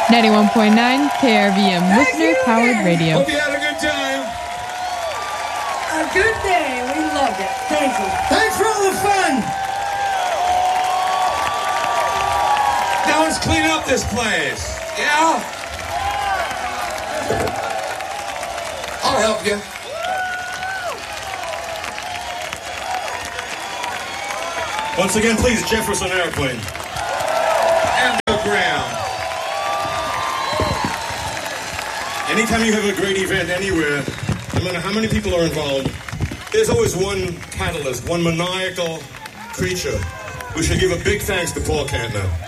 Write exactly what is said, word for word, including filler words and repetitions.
ninety-one point nine K R V M, listener-powered radio. Hope you had a good time. A good day. We loved it. Thank you. Thanks for all the fun. Now let's clean up this place. Yeah? I'll help you. Once again, please, Jefferson Airplane. And the ground. Anytime you have a great event anywhere, no matter how many people are involved, there's always one catalyst, one maniacal creature. We should give a big thanks to Paul Kantner.